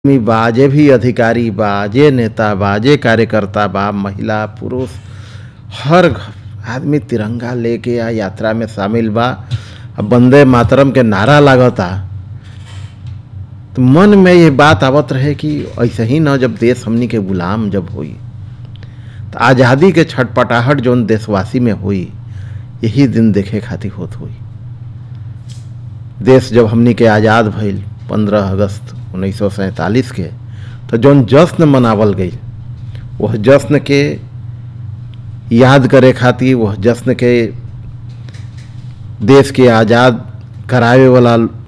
आदमी बा, जे भी अधिकारी बा, जे नेता बा, जे कार्यकर्ता बा, महिला, पुरुष, हर आदमी तिरंगा लेके यात्रा में शामिल बा। वंदे मातरम के नारा लागता। तो मन में ये बात आवत रहे कि ऐसे ही न जब देश हमनी के गुलाम जब हुई तो आज़ादी के छटपटाहट जोन देशवासी में हुई, यही दिन देखे खातिर होत हुई। देश जब हमनी के आज़ाद भइल 15 अगस्त 1947 के, तो जौन जश्न मनावल गई, वह जश्न के याद करे खातिर, वह जश्न के देश के आज़ाद करावे वाला